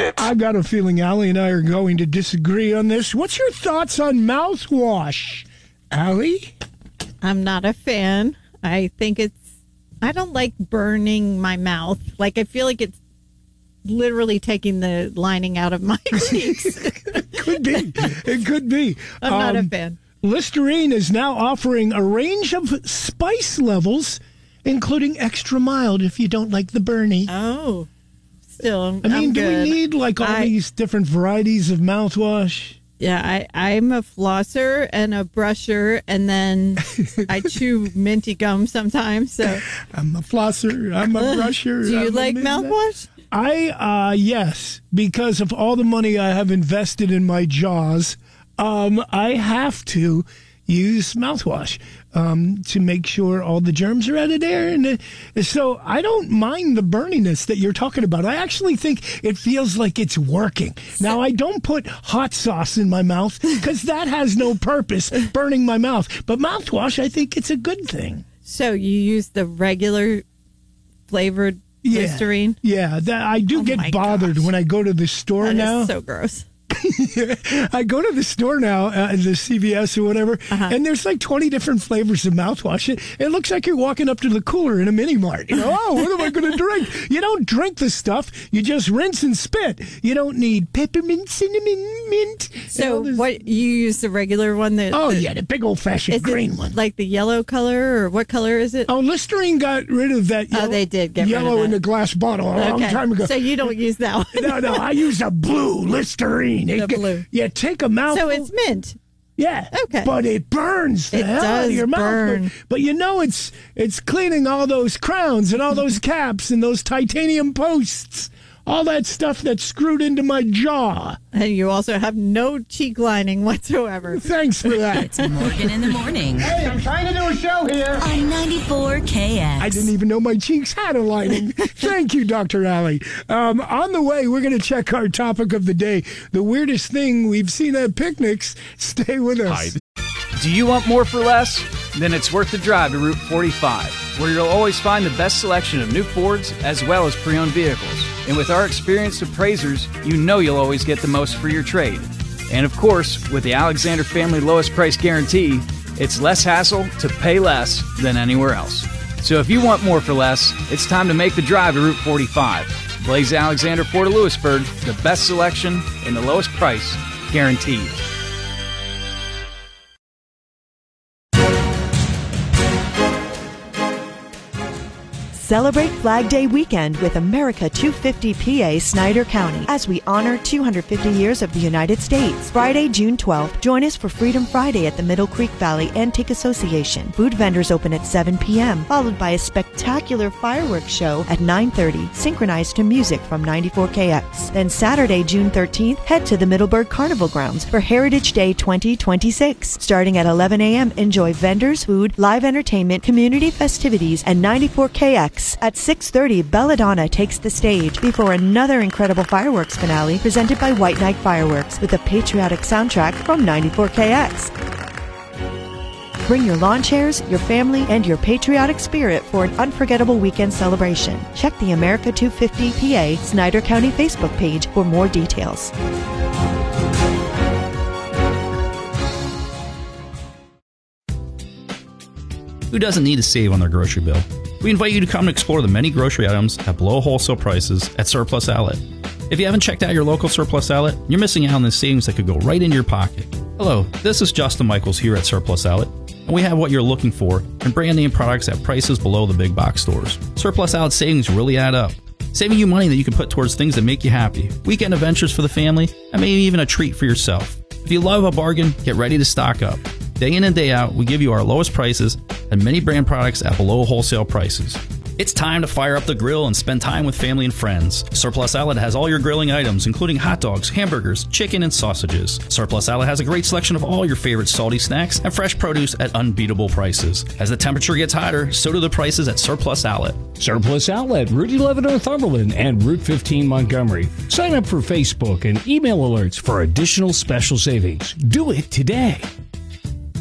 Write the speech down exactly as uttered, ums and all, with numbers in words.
it. I got a feeling Allie and I are going to disagree on this. What's your thoughts on mouthwash, Allie? I'm not a fan. I think it's, I don't like burning my mouth. Like, I feel like it's literally taking the lining out of my cheeks. It could be. It could be. I'm um, not a fan. Listerine is now offering a range of spice levels, including extra mild if you don't like the burny. Oh, still, I mean, I'm do good. we need like all I, these different varieties of mouthwash? Yeah, I, I'm a flosser and a brusher, and then I chew minty gum sometimes. So I'm a flosser. I'm a brusher. Do you I'm like mouthwash? I, uh, yes, because of all the money I have invested in my jaws, um, I have to use mouthwash um, to make sure all the germs are out of there. And uh, so I don't mind the burniness that you're talking about. I actually think it feels like it's working. Now, I don't put hot sauce in my mouth because that has no purpose, burning my mouth. But mouthwash, I think it's a good thing. So you use the regular flavored Yeah. Listerine? Yeah, that, I do Oh get my bothered gosh. when I go to the store That now. is so gross. I go to the store now, uh, the C V S or whatever, Uh-huh. and there's like twenty different flavors of mouthwash. It, it looks like you're walking up to the cooler in a mini mart. You know, oh, what am I going to drink? You don't drink the stuff. You just rinse and spit. You don't need peppermint, cinnamon, mint. So what, you use the regular one? That, Oh, that, yeah, the big old-fashioned is green it one. like the yellow color, or what color is it? Oh, Listerine got rid of that yellow, Oh, they did get rid of yellow that. in the glass bottle a long Okay. time ago. So you don't use that one? No, no, I use a blue Listerine. The It- blue. You take a mouthful. So it's mint. Yeah. Okay. But it burns the It hell out of does your mouth. burn. But, but you know it's it's cleaning all those crowns and all those caps and those titanium posts. All that stuff that's screwed into my jaw. And you also have no cheek lining whatsoever. Thanks for that. It's Morgan in the Morning. Hey, I'm trying to do a show here. On ninety-four K X. I didn't even know my cheeks had a lining. Thank you, Doctor Allie. Um, on the way, we're going to check our topic of the day. The weirdest thing we've seen at picnics. Stay with us. Do you want more for less? Then it's worth the drive to Route forty-five, where you'll always find the best selection of new Fords as well as pre-owned vehicles. And with our experienced appraisers, you know you'll always get the most for your trade. And of course, with the Alexander Family Lowest Price Guarantee, it's less hassle to pay less than anywhere else. So if you want more for less, it's time to make the drive to Route forty-five. Blaze Alexander Ford of Lewisburg, the best selection and the lowest price, guaranteed. Celebrate Flag Day weekend with America two fifty P A Snyder County as we honor two hundred fifty years of the United States. Friday, June twelfth, join us for Freedom Friday at the Middle Creek Valley Antique Association. Food vendors open at seven p.m., followed by a spectacular fireworks show at nine thirty, synchronized to music from ninety-four K X. Then Saturday, June thirteenth, head to the Middleburg Carnival Grounds for Heritage Day twenty twenty-six. Starting at eleven a.m., enjoy vendors, food, live entertainment, community festivities, and ninety-four K X. At six thirty, Belladonna takes the stage before another incredible fireworks finale presented by White Knight Fireworks with a patriotic soundtrack from ninety-four K X. Bring your lawn chairs, your family, and your patriotic spirit for an unforgettable weekend celebration. Check the America two fifty P A Snyder County Facebook page for more details. Who doesn't need to save on their grocery bill? We invite you to come and explore the many grocery items at below wholesale prices at Surplus Outlet. If you haven't checked out your local Surplus Outlet, you're missing out on the savings that could go right into your pocket. Hello, this is Justin Michaels here at Surplus Outlet, and we have what you're looking for in brand name products at prices below the big box stores. Surplus Outlet savings really add up, saving you money that you can put towards things that make you happy, weekend adventures for the family, and maybe even a treat for yourself. If you love a bargain, get ready to stock up. Day in and day out, we give you our lowest prices and many brand products at below wholesale prices. It's time to fire up the grill and spend time with family and friends. Surplus Outlet has all your grilling items, including hot dogs, hamburgers, chicken, and sausages. Surplus Outlet has a great selection of all your favorite salty snacks and fresh produce at unbeatable prices. As the temperature gets hotter, so do the prices at Surplus Outlet. Surplus Outlet, Route eleven Northumberland and Route fifteen Montgomery. Sign up for Facebook and email alerts for additional special savings. Do it today.